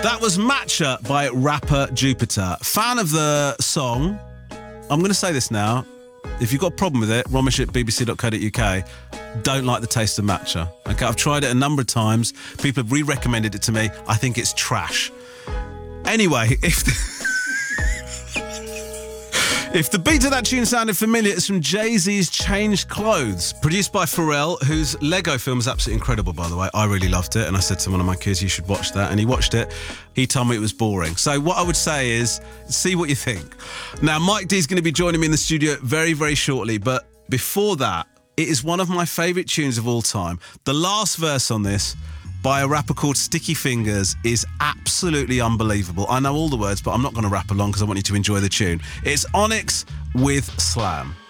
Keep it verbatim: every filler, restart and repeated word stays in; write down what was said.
That was Matcha by rapper Jupiter. Fan of the song. I'm going to say this now. If you've got a problem with it, romish at b b c dot co dot u k. Don't like the taste of matcha. Okay, I've tried it a number of times. People have re-recommended it to me. I think it's trash. Anyway, if the, if the beat to that tune sounded familiar, it's from Jay-Z's Changed Clothes, produced by Pharrell, whose Lego film is absolutely incredible, by the way. I really loved it, and I said to one of my kids, you should watch that, and he watched it. He told me it was boring. So what I would say is, see what you think. Now, Mike D's going to be joining me in the studio very, very shortly, but before that, it is one of my favourite tunes of all time. The last verse on this, by a rapper called Sticky Fingers, is absolutely unbelievable. I know all the words, but I'm not going to rap along because I want you to enjoy the tune. It's Onyx with Slam.